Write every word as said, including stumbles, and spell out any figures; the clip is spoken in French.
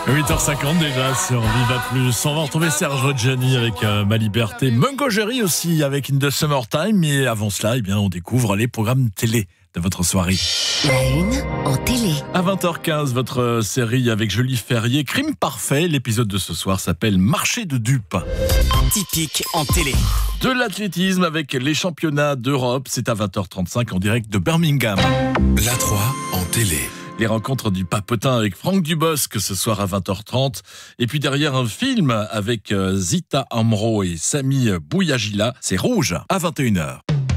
huit heures cinquante déjà sur Viva Plus. On va retrouver Serge Reggiani avec euh, Ma Liberté. Mungo Jerry aussi avec In the Summertime. Et avant cela, eh bien, on découvre les programmes télé de votre soirée. La une en télé. À vingt heures quinze, votre série avec Julie Ferrier, Crime Parfait. L'épisode de ce soir s'appelle Marché de dupes. Typique en télé. De l'athlétisme avec les championnats d'Europe. C'est à vingt heures trente-cinq en direct de Birmingham. La trois en télé. Les rencontres du Papotin avec Franck Dubosc ce soir à vingt heures trente. Et puis derrière un film avec Zita Amro et Samy Bouyagila, c'est Rouge à vingt et une heures.